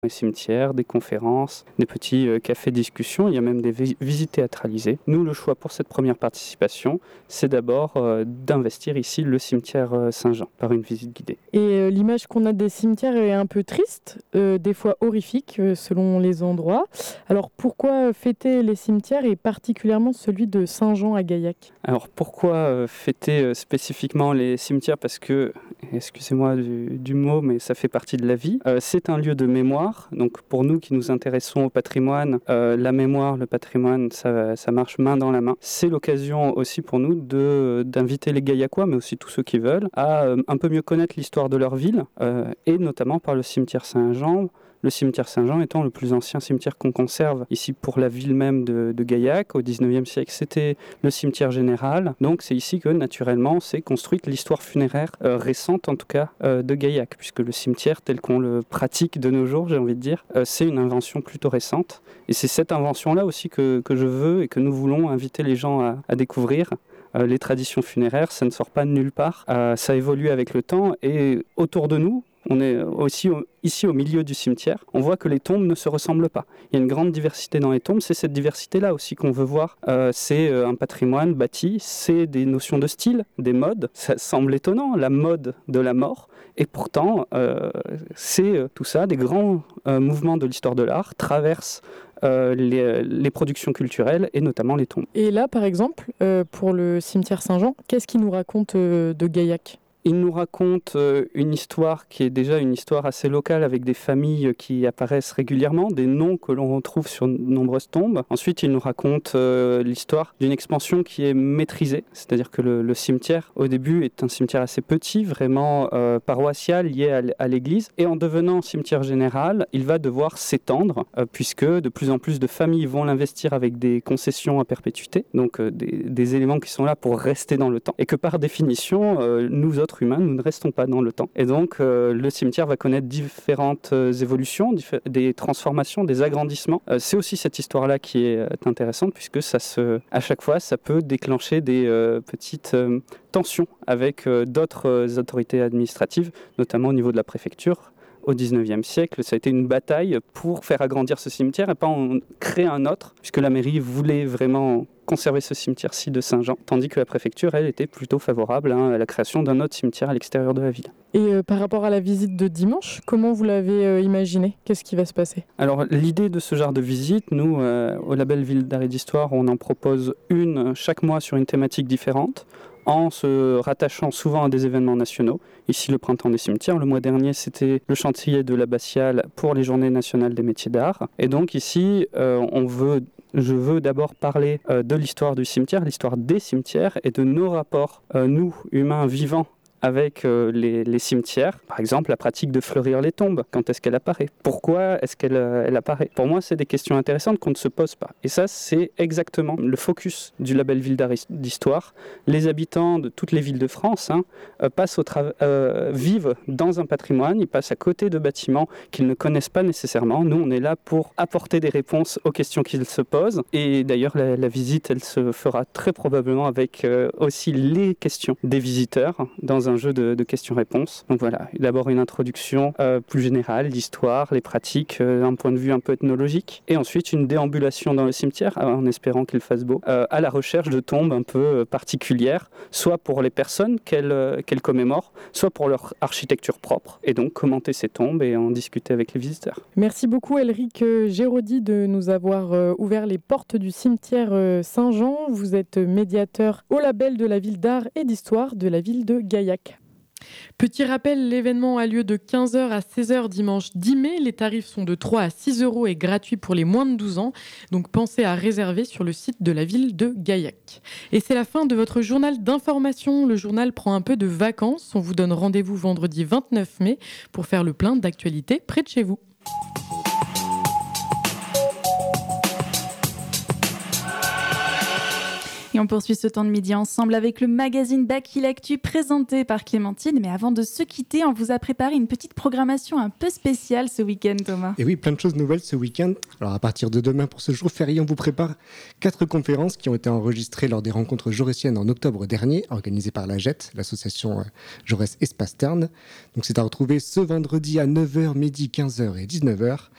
les cimetières, des conférences, des petits cafés-discussions, il y a même des visites théâtralisées. Nous, le choix pour cette première participation, c'est d'abord d'investir ici le cimetière Saint-Jean par une visite guidée. Et l'image qu'on a des cimetières est un peu triste, des fois horrifique selon les endroits. Alors pourquoi fêter les cimetières et particulièrement celui de Saint-Jean à Gaillac ? Alors pourquoi fêter spécifiquement les cimetières ? Parce que, excusez-moi du mot, mais ça fait partie de la vie. C'est un lieu de mémoire. Donc pour nous qui nous intéressons au patrimoine, la mémoire, le patrimoine, ça marche main dans la main. C'est l'occasion aussi pour nous d'inviter les Gaillacois, mais aussi tous ceux qui veulent, à un peu mieux connaître l'histoire de leur ville, et notamment par le cimetière Saint-Jean. Le cimetière Saint-Jean étant le plus ancien cimetière qu'on conserve ici pour la ville même de Gaillac. Au 19e siècle, c'était le cimetière général. Donc c'est ici que naturellement s'est construite l'histoire funéraire récente en tout cas de Gaillac, puisque le cimetière tel qu'on le pratique de nos jours, j'ai envie de dire, c'est une invention plutôt récente. Et c'est cette invention-là aussi que je veux et que nous voulons inviter les gens à découvrir. Les traditions funéraires, ça ne sort pas de nulle part. Ça évolue avec le temps et autour de nous, on est aussi ici au milieu du cimetière, on voit que les tombes ne se ressemblent pas. Il y a une grande diversité dans les tombes, c'est cette diversité-là aussi qu'on veut voir. C'est un patrimoine bâti, c'est des notions de style, des modes. Ça semble étonnant, la mode de la mort, et pourtant c'est tout ça, des grands mouvements de l'histoire de l'art traversent les productions culturelles et notamment les tombes. Et là, par exemple, pour le cimetière Saint-Jean, qu'est-ce qu'il nous raconte de Gaillac ? Il nous raconte une histoire qui est déjà une histoire assez locale avec des familles qui apparaissent régulièrement, des noms que l'on retrouve sur de nombreuses tombes. Ensuite, il nous raconte l'histoire d'une expansion qui est maîtrisée, c'est-à-dire que le cimetière, au début, est un cimetière assez petit, vraiment paroissial, lié à l'église. Et en devenant cimetière général, il va devoir s'étendre, puisque de plus en plus de familles vont l'investir avec des concessions à perpétuité, donc des éléments qui sont là pour rester dans le temps. Et que par définition, nous autres humains, nous ne restons pas dans le temps. Et donc, le cimetière va connaître différentes évolutions, des transformations, des agrandissements. C'est aussi cette histoire-là qui est intéressante, puisque à chaque fois, ça peut déclencher des petites tensions avec d'autres autorités administratives, notamment au niveau de la préfecture. Au 19e siècle, ça a été une bataille pour faire agrandir ce cimetière et pas en créer un autre, puisque la mairie voulait vraiment conserver ce cimetière-ci de Saint-Jean, tandis que la préfecture, elle, était plutôt favorable à la création d'un autre cimetière à l'extérieur de la ville. Et par rapport à la visite de dimanche, comment vous l'avez imaginé ? Qu'est-ce qui va se passer ? Alors, l'idée de ce genre de visite, nous, au label Ville d'Art et d'Histoire, on en propose une chaque mois sur une thématique différente, en se rattachant souvent à des événements nationaux. Ici, le Printemps des cimetières. Le mois dernier, c'était le chantier de l'Abbatiale pour les Journées nationales des métiers d'art. Et donc ici, je veux d'abord parler de l'histoire du cimetière, l'histoire des cimetières et de nos rapports, nous, humains vivants, avec les cimetières. Par exemple, la pratique de fleurir les tombes. Quand est-ce qu'elle apparaît ? Pourquoi est-ce qu'elle apparaît ? Pour moi, c'est des questions intéressantes qu'on ne se pose pas. Et ça, c'est exactement le focus du label Ville d'Art et d'Histoire. Les habitants de toutes les villes de France vivent dans un patrimoine, ils passent à côté de bâtiments qu'ils ne connaissent pas nécessairement. Nous, on est là pour apporter des réponses aux questions qu'ils se posent. Et d'ailleurs, la visite, elle se fera très probablement avec aussi les questions des visiteurs dans un jeu de questions-réponses. Donc voilà, d'abord une introduction plus générale, l'histoire, les pratiques, d'un point de vue un peu ethnologique, et ensuite une déambulation dans le cimetière, en espérant qu'il fasse beau, à la recherche de tombes un peu particulières, soit pour les personnes qu'elles commémorent, soit pour leur architecture propre, et donc commenter ces tombes et en discuter avec les visiteurs. Merci beaucoup Elric Géraudy de nous avoir ouvert les portes du cimetière Saint-Jean. Vous êtes médiateur au label de la Ville d'Art et d'Histoire de la ville de Gaillac. Petit rappel, l'événement a lieu de 15h à 16h dimanche 10 mai. Les tarifs sont de 3 à 6 € et gratuits pour les moins de 12 ans. Donc pensez à réserver sur le site de la ville de Gaillac. Et c'est la fin de votre journal d'information. Le journal prend un peu de vacances. On vous donne rendez-vous vendredi 29 mai pour faire le plein d'actualités près de chez vous. Et on poursuit ce temps de midi ensemble avec le magazine Baki l'Actu présenté par Clémentine. Mais avant de se quitter, on vous a préparé une petite programmation un peu spéciale ce week-end, Thomas. Et oui, plein de choses nouvelles ce week-end. Alors à partir de demain, pour ce jour férié, on vous prépare 4 conférences qui ont été enregistrées lors des rencontres jaurétiennes en octobre dernier, organisées par la JET, l'association Jaurès Espace Terne. Donc c'est à retrouver ce vendredi à 9h, midi, 15h et 19h.